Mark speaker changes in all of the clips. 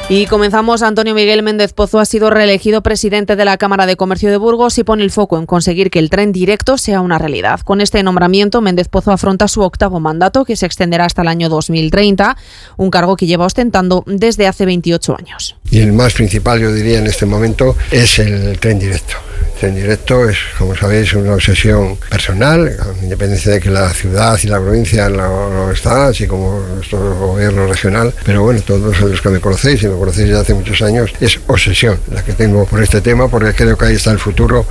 Speaker 1: Y comenzamos. Antonio Miguel Méndez Pozo ha sido reelegido presidente de la Cámara de Comercio de Burgos y pone el foco en conseguir que el tren directo sea una realidad. Con este nombramiento, Méndez Pozo afronta su 8º mandato, que se extenderá hasta el año 2030, un cargo que lleva ostentando desde hace 28 años.
Speaker 2: Y el más principal, yo diría, en este momento es el tren directo. El tren directo es, como sabéis, una obsesión personal, con independencia de que la ciudad y la provincia lo está, así como nuestro gobierno regional. Pero bueno, todos los que me conocéis y me conocéis desde hace muchos años, es obsesión la que tengo por este tema, porque creo que ahí está el futuro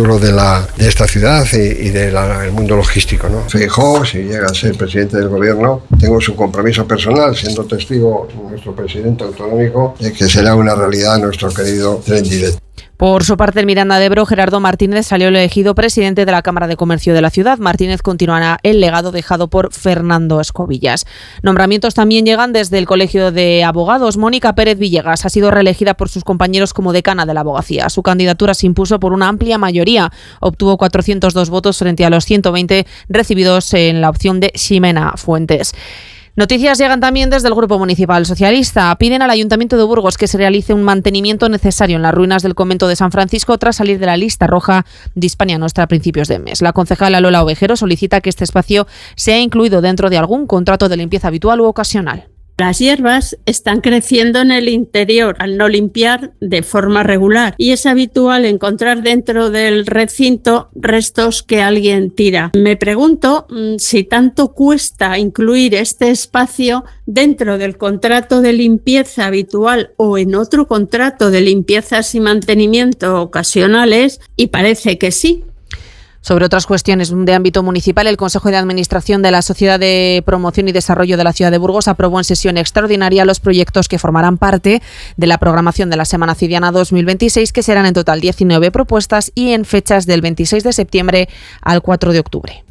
Speaker 2: de esta ciudad y del mundo logístico, ¿no? Feijóo, si llega a ser presidente del gobierno, tengo su compromiso personal, siendo testigo nuestro presidente autonómico, de que será una realidad nuestro querido tren directo.
Speaker 1: Por su parte, en Miranda de Ebro, Gerardo Martínez salió elegido presidente de la Cámara de Comercio de la ciudad. Martínez continuará el legado dejado por Fernando Escobillas. Nombramientos también llegan desde el Colegio de Abogados. Mónica Pérez Villegas ha sido reelegida por sus compañeros como decana de la abogacía. Su candidatura se impuso por una amplia mayoría. Obtuvo 402 votos frente a los 120 recibidos en la opción de Ximena Fuentes. Noticias llegan también desde el Grupo Municipal Socialista. Piden al Ayuntamiento de Burgos que se realice un mantenimiento necesario en las ruinas del convento de San Francisco tras salir de la lista roja de Hispania Nostra a principios de mes. La concejala Lola Ovejero solicita que este espacio sea incluido dentro de algún contrato de limpieza habitual u ocasional.
Speaker 3: Las hierbas están creciendo en el interior al no limpiar de forma regular y es habitual encontrar dentro del recinto restos que alguien tira. Me pregunto si tanto cuesta incluir este espacio dentro del contrato de limpieza habitual o en otro contrato de limpiezas y mantenimiento ocasionales, y parece que sí.
Speaker 1: Sobre otras cuestiones de ámbito municipal, el Consejo de Administración de la Sociedad de Promoción y Desarrollo de la Ciudad de Burgos aprobó en sesión extraordinaria los proyectos que formarán parte de la programación de la Semana Cidiana 2026, que serán en total 19 propuestas y en fechas del 26 de septiembre al 4 de octubre.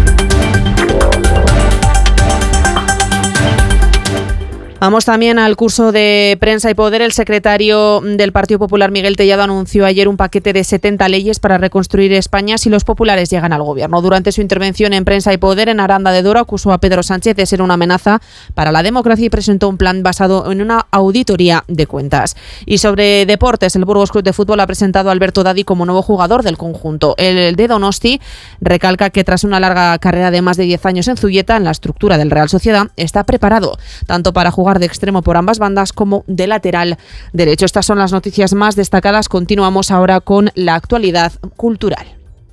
Speaker 1: Vamos también al curso de Prensa y Poder. El secretario del Partido Popular, Miguel Tellado, anunció ayer un paquete de 70 leyes para reconstruir España si los populares llegan al gobierno. Durante su intervención en Prensa y Poder en Aranda de Duero, acusó a Pedro Sánchez de ser una amenaza para la democracia y presentó un plan basado en una auditoría de cuentas. Y sobre deportes, el Burgos Club de Fútbol ha presentado a Alberto Dadi como nuevo jugador del conjunto. El de Donosti recalca que tras una larga carrera de más de 10 años en Zubieta, en la estructura del Real Sociedad, está preparado tanto para jugar de extremo por ambas bandas como de lateral derecho. Estas son las noticias más destacadas. Continuamos ahora con la actualidad cultural.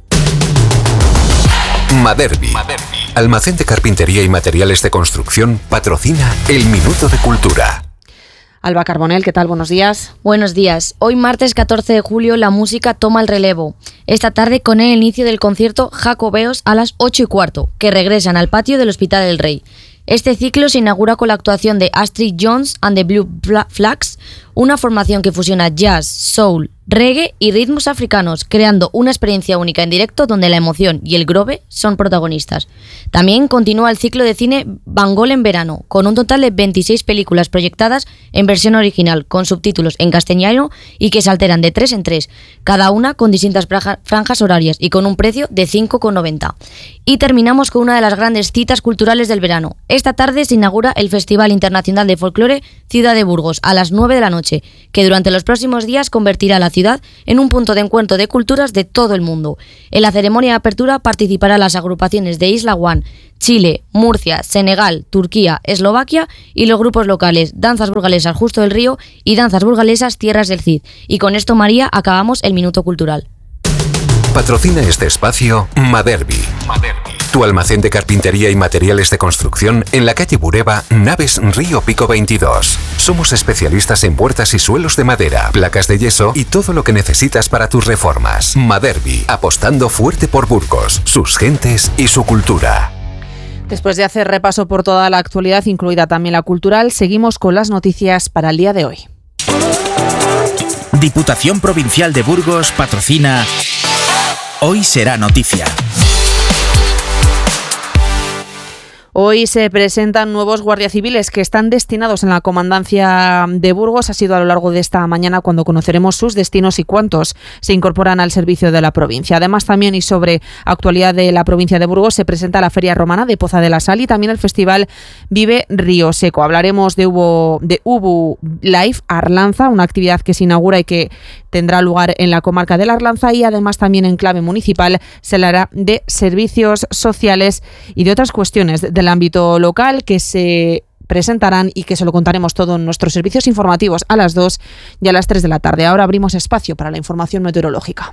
Speaker 4: Maderbi, almacén de carpintería y materiales de construcción, patrocina el Minuto de Cultura.
Speaker 1: Alba Carbonell, ¿qué tal? Buenos días.
Speaker 5: Buenos días. Hoy martes 14 de julio la música toma el relevo. Esta tarde con el inicio del concierto Jacobeos a las 8:15, que regresan al patio del Hospital del Rey. Este ciclo se inaugura con la actuación de Astrid Jones and the Blue Flags, una formación que fusiona jazz, soul, reggae y ritmos africanos, creando una experiencia única en directo donde la emoción y el groove son protagonistas. También continúa el ciclo de cine Van Gogh en verano, con un total de 26 películas proyectadas en versión original, con subtítulos en castellano y que se alteran de 3 en 3, cada una con distintas franjas horarias y con un precio de 5,90. Y terminamos con una de las grandes citas culturales del verano. Esta tarde se inaugura el Festival Internacional de Folclore Ciudad de Burgos a las 9 de la noche, que durante los próximos días convertirá la ciudad en un punto de encuentro de culturas de todo el mundo. En la ceremonia de apertura participarán las agrupaciones de Isla One, Chile, Murcia, Senegal, Turquía, Eslovaquia y los grupos locales Danzas Burgalesas Justo del Río y Danzas Burgalesas Tierras del Cid. Y con esto, María, acabamos el Minuto Cultural.
Speaker 4: Patrocina este espacio Maderbi, tu almacén de carpintería y materiales de construcción en la calle Bureba, Naves Río Pico 22. Somos especialistas en puertas y suelos de madera, placas de yeso y todo lo que necesitas para tus reformas. Maderbi, apostando fuerte por Burgos, sus gentes y su cultura.
Speaker 1: Después de hacer repaso por toda la actualidad, incluida también la cultural, seguimos con las noticias para el día de hoy.
Speaker 6: Diputación Provincial de Burgos patrocina Hoy será noticia.
Speaker 1: Hoy se presentan nuevos guardias civiles que están destinados en la comandancia de Burgos. Ha sido a lo largo de esta mañana cuando conoceremos sus destinos y cuántos se incorporan al servicio de la provincia. Además, también y sobre actualidad de la provincia de Burgos, se presenta la Feria Romana de Poza de la Sal y también el Festival Vive Río Seco. Hablaremos de Ubu Live Arlanza, una actividad que se inaugura y que tendrá lugar en la comarca de la Arlanza, y además también en clave municipal se hablará de servicios sociales y de otras cuestiones del ámbito local que se presentarán y que se lo contaremos todo en nuestros servicios informativos a las 2 y a las 3 de la tarde. Ahora abrimos espacio para la información meteorológica.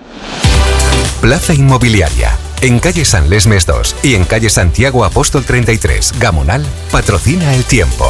Speaker 4: Plaza Inmobiliaria. En calle San Lesmes 2 y en calle Santiago Apóstol 33, Gamonal, patrocina el tiempo.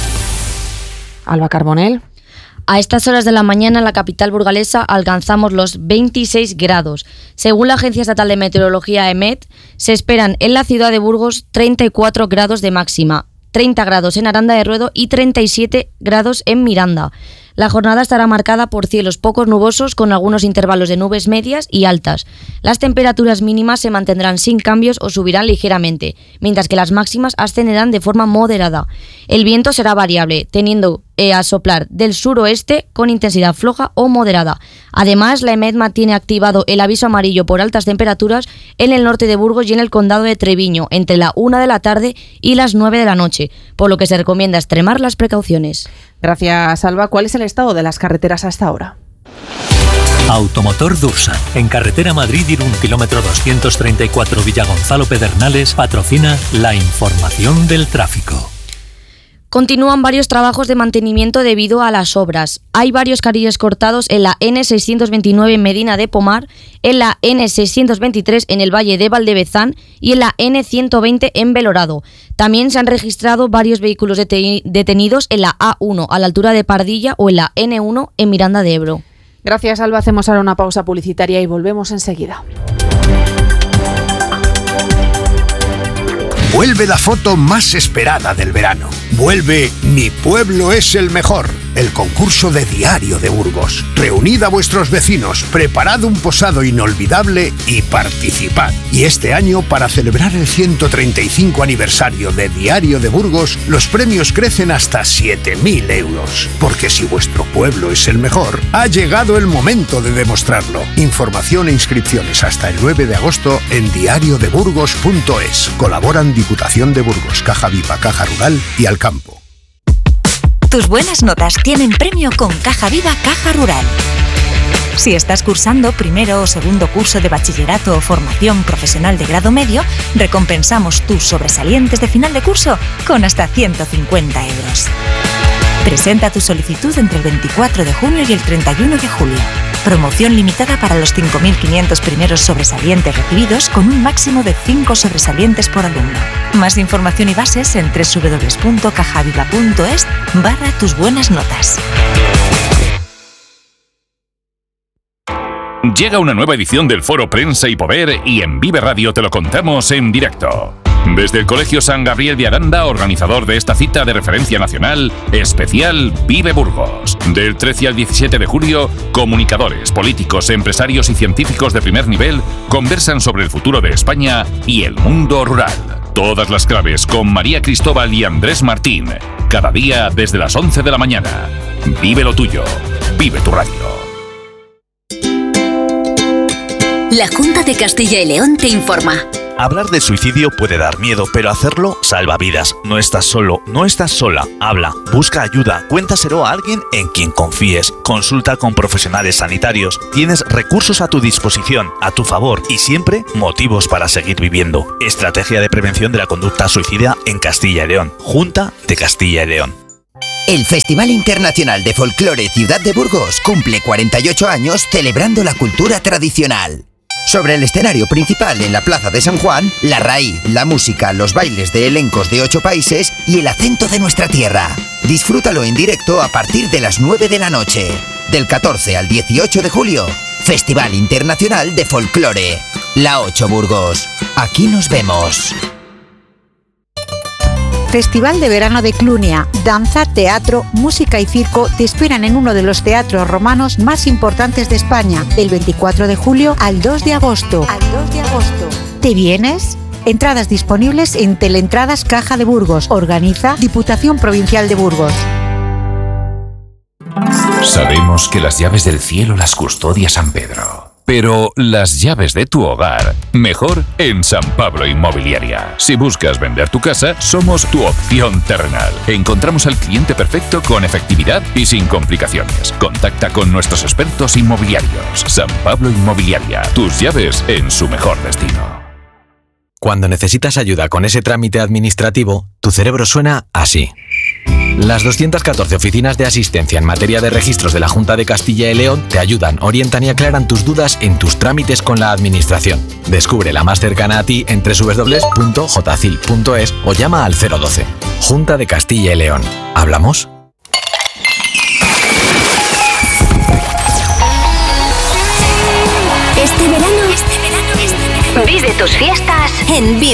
Speaker 1: Alba Carbonell.
Speaker 5: A estas horas de la mañana en la capital burgalesa alcanzamos los 26 grados. Según la Agencia Estatal de Meteorología EMET, se esperan en la ciudad de Burgos 34 grados de máxima, 30 grados en Aranda de Ruedo y 37 grados en Miranda. La jornada estará marcada por cielos poco nubosos con algunos intervalos de nubes medias y altas. Las temperaturas mínimas se mantendrán sin cambios o subirán ligeramente, mientras que las máximas ascenderán de forma moderada. El viento será variable, teniendo a soplar del suroeste con intensidad floja o moderada. Además, la EMET mantiene activado el aviso amarillo por altas temperaturas en el norte de Burgos y en el condado de Treviño entre la 1 de la tarde y las 9 de la noche, por lo que se recomienda extremar las precauciones.
Speaker 1: Gracias, Alba. ¿Cuál es el estado de las carreteras a esta hora?
Speaker 7: Automotor Dursan, en carretera Madrid-Irún, kilómetro 234 Villagonzalo Pedernales, patrocina la información del tráfico.
Speaker 5: Continúan varios trabajos de mantenimiento debido a las obras. Hay varios carriles cortados en la N629 en Medina de Pomar, en la N623 en el Valle de Valdebezán y en la N120 en Belorado. También se han registrado varios vehículos detenidos en la A1 a la altura de Pardilla o en la N1 en Miranda de Ebro.
Speaker 1: Gracias, Alba. Hacemos ahora una pausa publicitaria y volvemos enseguida.
Speaker 8: Vuelve la foto más esperada del verano. Vuelve Mi Pueblo es el Mejor, el concurso de Diario de Burgos. Reunid a vuestros vecinos, preparad un posado inolvidable y participad. Y este año, para celebrar el 135 aniversario de Diario de Burgos, los premios crecen hasta 7.000 euros. Porque si vuestro pueblo es el mejor, ha llegado el momento de demostrarlo. Información e inscripciones hasta el 9 de agosto en diariodeburgos.es. Colaboran Diputación de Burgos, Caja Viva, Caja Rural y Alcampo.
Speaker 9: Tus buenas notas tienen premio con Caja Viva, Caja Rural. Si estás cursando primero o segundo curso de bachillerato o formación profesional de grado medio, recompensamos tus sobresalientes de final de curso con hasta 150 euros. Presenta tu solicitud entre el 24 de junio y el 31 de julio. Promoción limitada para los 5.500 primeros sobresalientes recibidos con un máximo de 5 sobresalientes por alumno. Más información y bases en www.cajaviva.es/tus buenas notas.
Speaker 10: Llega una nueva edición del Foro Prensa y Poder y en Vive Radio te lo contamos en directo. Desde el Colegio San Gabriel de Aranda, organizador de esta cita de referencia nacional, especial Vive Burgos. Del 13 al 17 de julio, comunicadores, políticos, empresarios y científicos de primer nivel conversan sobre el futuro de España y el mundo rural. Todas las claves con María Cristóbal y Andrés Martín. Cada día desde las 11 de la mañana. Vive lo tuyo. Vive tu radio.
Speaker 11: La Junta de Castilla y León te informa.
Speaker 6: Hablar de suicidio puede dar miedo, pero hacerlo salva vidas. No estás solo, no estás sola. Habla, busca ayuda, cuéntaselo a alguien en quien confíes. Consulta con profesionales sanitarios. Tienes recursos a tu disposición, a tu favor y siempre motivos para seguir viviendo. Estrategia de prevención de la conducta suicida en Castilla y León. Junta de Castilla y León.
Speaker 12: El Festival Internacional de Folclore Ciudad de Burgos cumple 48 años celebrando la cultura tradicional. Sobre el escenario principal en la Plaza de San Juan, la raíz, la música, los bailes de elencos de 8 países y el acento de nuestra tierra. Disfrútalo en directo a partir de las 9 de la noche. Del 14 al 18 de julio, Festival Internacional de Folclore. La 8 Burgos. Aquí nos vemos.
Speaker 13: Festival de Verano de Clunia. Danza, teatro, música y circo te esperan en uno de los teatros romanos más importantes de España, del 24 de julio al 2 de agosto. ¿Te vienes? Entradas disponibles en Teleentradas Caja de Burgos. Organiza Diputación Provincial de Burgos.
Speaker 10: Sabemos que las llaves del cielo las custodia San Pedro. Pero las llaves de tu hogar, mejor en San Pablo Inmobiliaria. Si buscas vender tu casa, somos tu opción terrenal. Encontramos al cliente perfecto con efectividad y sin complicaciones. Contacta con nuestros expertos inmobiliarios. San Pablo Inmobiliaria, tus llaves en su mejor destino.
Speaker 14: Cuando necesitas ayuda con ese trámite administrativo, tu cerebro suena así. Las 214 oficinas de asistencia en materia de registros de la Junta de Castilla y León te ayudan, orientan y aclaran tus dudas en tus trámites con la Administración. Descubre la más cercana a ti en www.jcil.es o llama al 012. Junta de Castilla y León. ¿Hablamos?
Speaker 11: Este verano, vive tus fiestas en Vive